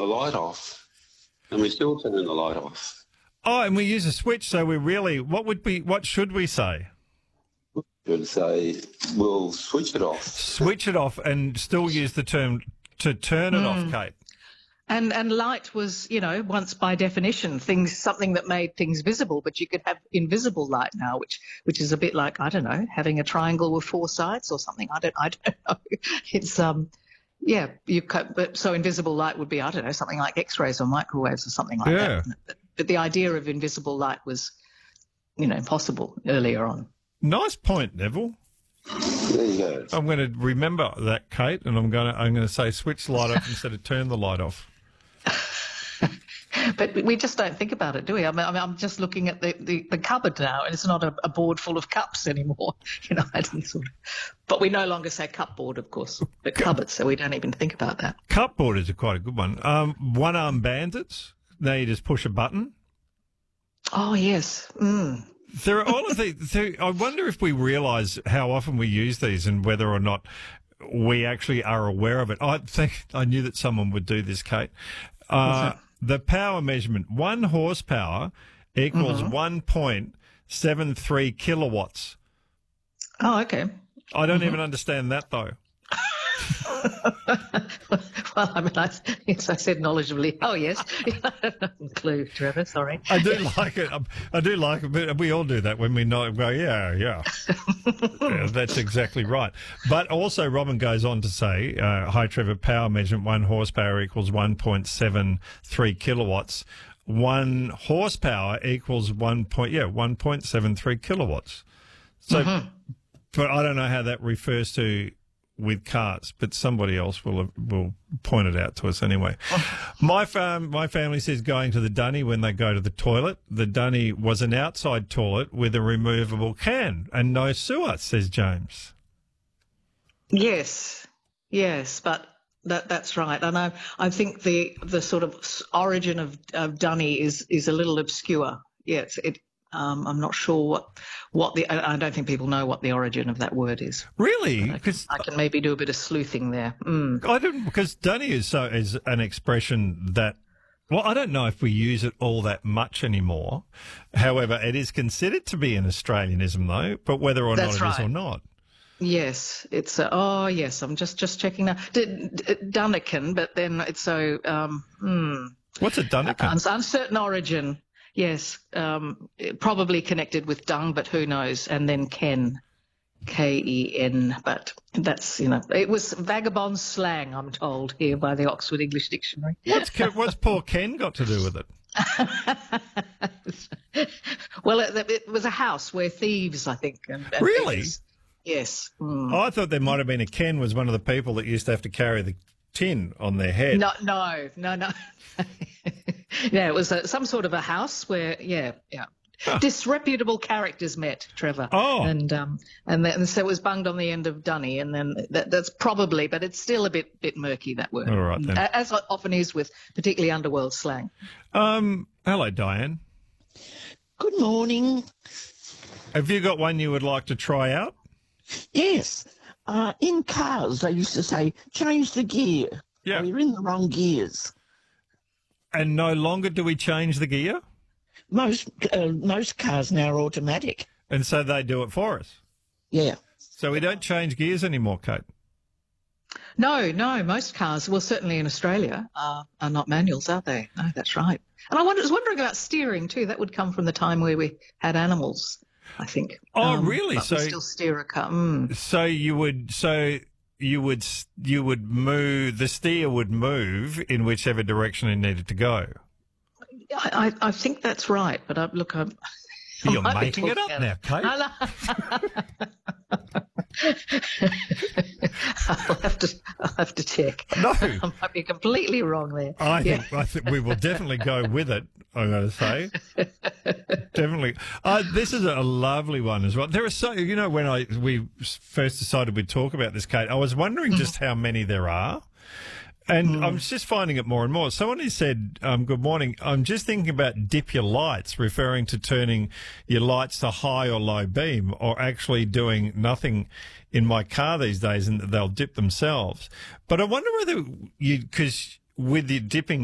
the light off, and we still turn the light off. Oh, and we use a switch, so we really, what should we say? Should say, we'll switch it off. Switch it off and still use the term to turn it off, Kate. And light was, once by definition, something that made things visible, but you could have invisible light now, which is a bit like, I don't know, having a triangle with four sides or something. I don't know. It's but so invisible light would be, I don't know, something like X-rays or microwaves or something like that. But the idea of invisible light was, possible earlier on. Nice point, Neville. There you go. I'm going to remember that, Kate, and I'm going to say switch the light off instead of turn the light off. But we just don't think about it, do we? I mean, I'm just looking at the cupboard now, and it's not a board full of cups anymore. But we no longer say cupboard, of course, but cupboard, so we don't even think about that. Cupboard is quite a good one. One-arm bandits. Now you just push a button. Oh, yes. There are all of these. I wonder if we realise how often we use these and whether or not we actually are aware of it. I think I knew that someone would do this, Kate. The power measurement, 1 horsepower equals 1.73 kilowatts. Oh, okay. I don't even understand that, though. Well, I mean, yes, I said knowledgeably. Oh, yes. Clue, Trevor, sorry. I do like it. I do like it, but we all do that when we know. Go, yeah. Yeah, that's exactly right. But also, Robin goes on to say, hi, Trevor, power measurement, 1 horsepower equals 1.73 kilowatts. 1 horsepower equals 1.73 kilowatts. So, but I don't know how that refers to with cars, but somebody else will point it out to us anyway. My family says going to the dunny when they go to the toilet. The dunny was an outside toilet with a removable can and no sewer, says James. Yes, but that's right. And I think the sort of origin of dunny is a little obscure. Yes, I'm not sure I don't think people know what the origin of that word is. Really? Because I can maybe do a bit of sleuthing there. I don't, because dunny is an expression that, well, I don't know if we use it all that much anymore. However, it is considered to be an Australianism, though, but whether or not it is or not. Yes, it's yes. I'm just checking now. Dunnikin, but then it's so. What's a dunnikin? Uncertain origin. Yes, probably connected with dung, but who knows? And then Ken, K-E-N. But that's, it was vagabond slang, I'm told, here by the Oxford English Dictionary. What's poor Ken got to do with it? Well, it was a house where thieves, I think. And really? Thieves. Yes. Oh, I thought there might have been a Ken was one of the people that used to have to carry the tin on their head. No. Yeah, it was some sort of a house where, disreputable characters met, Trevor. Oh. And so it was bunged on the end of dunny, and then that's probably, but it's still a bit murky, that word. All right, then. As often is with particularly underworld slang. Hello, Diane. Good morning. Have you got one you would like to try out? Yes. In cars, they used to say, change the gear. Yeah. Or you're in the wrong gears. And no longer do we change the gear? Most cars now are automatic. And so they do it for us? Yeah. So we don't change gears anymore, Kate? No, most cars, well, certainly in Australia, are not manuals, are they? No, that's right. And I was wondering about steering too. That would come from the time where we had animals, I think. Oh, really? But we still steer a car. So you would move, the steer would move in whichever direction it needed to go. I think that's right, but You're making it up now, Kate. I'll have to check. No. I might be completely wrong there. I think we will definitely go with it, I'm going to say. Definitely. This is a lovely one as well. There are so, when we first decided we'd talk about this, Kate, I was wondering just how many there are. And I'm just finding it more and more. Someone who said, good morning, I'm just thinking about dip your lights, referring to turning your lights to high or low beam, or actually doing nothing in my car these days and they'll dip themselves. But I wonder whether because with the dipping